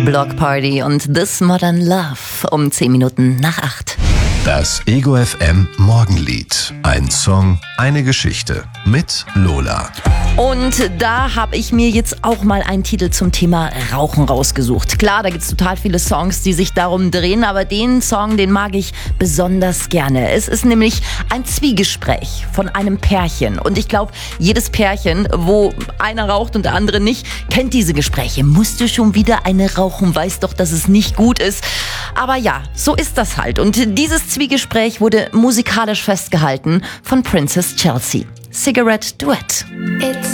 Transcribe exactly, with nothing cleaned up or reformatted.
Block Party und This Modern Love um zehn Minuten nach acht. Das Ego F M Morgenlied. Ein Song, eine Geschichte mit Lola. Und da habe ich mir jetzt auch mal einen Titel zum Thema Rauchen rausgesucht. Klar, da gibt es total viele Songs, die sich darum drehen, aber den Song, den mag ich besonders gerne. Es ist nämlich ein Zwiegespräch von einem Pärchen. Und ich glaube, jedes Pärchen, wo einer raucht und der andere nicht, kennt diese Gespräche. Musst du schon wieder eine rauchen? Weißt doch, dass es nicht gut ist. Aber ja, so ist das halt. Und dieses Zwiegespräch wurde musikalisch festgehalten von Princess Chelsea. Cigarette Duet. It's